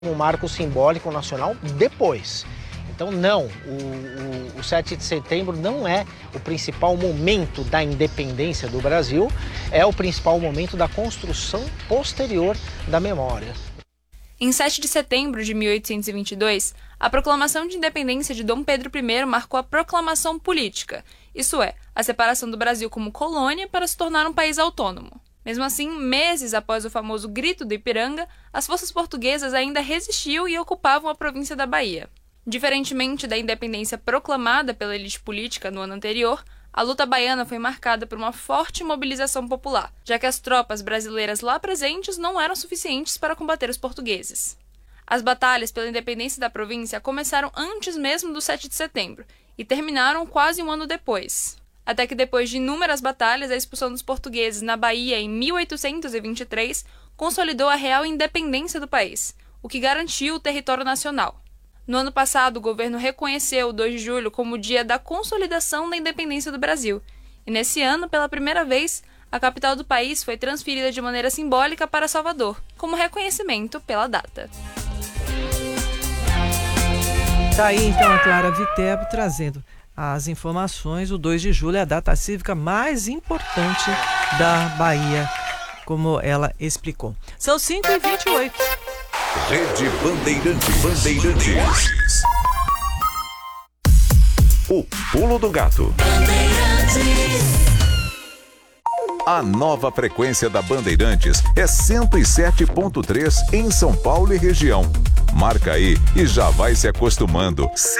um marco simbólico nacional depois. Então não, o 7 de setembro não é o principal momento da independência do Brasil, é o principal momento da construção posterior da memória. Em 7 de setembro de 1822, a proclamação de independência de Dom Pedro I marcou a proclamação política, isso é, a separação do Brasil como colônia para se tornar um país autônomo. Mesmo assim, meses após o famoso Grito do Ipiranga, as forças portuguesas ainda resistiam e ocupavam a província da Bahia. Diferentemente da independência proclamada pela elite política no ano anterior, a luta baiana foi marcada por uma forte mobilização popular, já que as tropas brasileiras lá presentes não eram suficientes para combater os portugueses. As batalhas pela independência da província começaram antes mesmo do 7 de setembro e terminaram quase um ano depois. Até que depois de inúmeras batalhas, a expulsão dos portugueses na Bahia em 1823 consolidou a real independência do país, o que garantiu o território nacional. No ano passado, o governo reconheceu o 2 de julho como o dia da consolidação da independência do Brasil, e nesse ano, pela primeira vez, a capital do país foi transferida de maneira simbólica para Salvador, como reconhecimento pela data. Tá aí então a Clara Viterbo trazendo as informações. O 2 de julho é a data cívica mais importante da Bahia, como ela explicou. São 5h28. Rede Bandeirantes. O Pulo do Gato. A nova frequência da Bandeirantes é 107.3 em São Paulo e região. Marca aí e já vai se acostumando.